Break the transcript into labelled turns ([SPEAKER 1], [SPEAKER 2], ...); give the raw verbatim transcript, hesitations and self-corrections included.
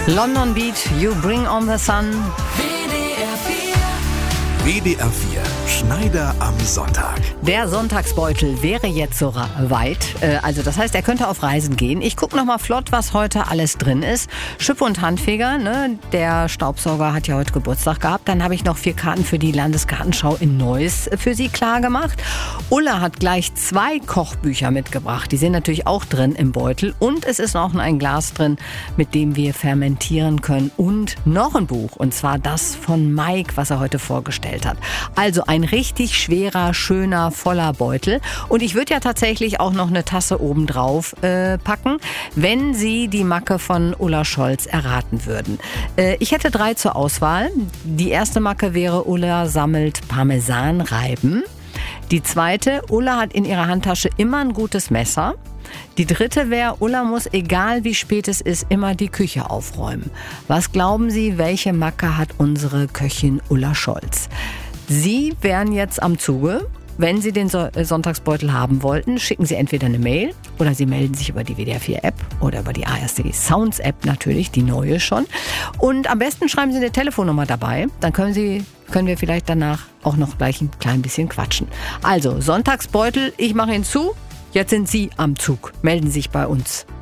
[SPEAKER 1] London Beat, You Bring on the Sun.
[SPEAKER 2] W D R vier, Schneider am Sonntag.
[SPEAKER 1] Der Sonntagsbeutel wäre jetzt so weit. Also das heißt, er könnte auf Reisen gehen. Ich gucke noch mal flott, was heute alles drin ist. Schippe und Handfeger, ne? Der Staubsauger hat ja heute Geburtstag gehabt. Dann habe ich noch vier Karten für die Landesgartenschau in Neuss für Sie klar gemacht. Ulla hat gleich zwei Kochbücher mitgebracht. Die sind natürlich auch drin im Beutel. Und es ist noch ein Glas drin, mit dem wir fermentieren können. Und noch ein Buch. Und zwar das von Mike, was er heute vorgestellt hat. Also ein richtig schwerer, schöner, voller Beutel. Und ich würde ja tatsächlich auch noch eine Tasse obendrauf äh, packen, wenn Sie die Macke von Ulla Scholz erraten würden. Äh, ich hätte drei zur Auswahl. Die erste Macke wäre: Ulla sammelt Parmesanreiben. Die zweite: Ulla hat in ihrer Handtasche immer ein gutes Messer. Die dritte wäre: Ulla muss, egal wie spät es ist, immer die Küche aufräumen. Was glauben Sie, welche Macke hat unsere Köchin Ulla Scholz? Sie wären jetzt am Zuge. Wenn Sie den so- Sonntagsbeutel haben wollten, schicken Sie entweder eine Mail oder Sie melden sich über die W D R vier App oder über die A R C Sounds App natürlich, die neue schon. Und am besten schreiben Sie eine Telefonnummer dabei, dann können Sie, können wir vielleicht danach auch noch gleich ein klein bisschen quatschen. Also Sonntagsbeutel, ich mache ihn zu. Jetzt sind Sie am Zug. Melden Sie sich bei uns.